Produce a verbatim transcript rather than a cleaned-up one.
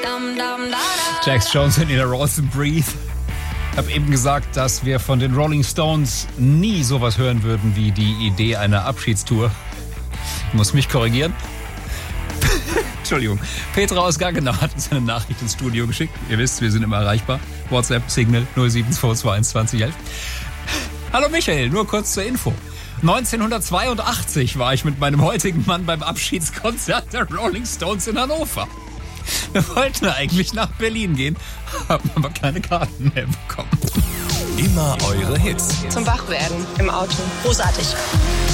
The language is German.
Jax Jones und Nina Rawson, Breathe. Ich habe eben gesagt, dass wir von den Rolling Stones nie sowas hören würden wie die Idee einer Abschiedstour. Ich muss mich korrigieren. Entschuldigung. Petra aus Gaggenau hat uns eine Nachricht ins Studio geschickt. Ihr wisst, wir sind immer erreichbar. WhatsApp, Signal null sieben zwei zwei eins zwanzig elf. Hallo Michael, nur kurz zur Info. neunzehnhundertzweiundachtzig war ich mit meinem heutigen Mann beim Abschiedskonzert der Rolling Stones in Hannover. Wir wollten eigentlich nach Berlin gehen, haben aber keine Karten mehr bekommen. Immer eure Hits. Zum Wachwerden im Auto. Großartig.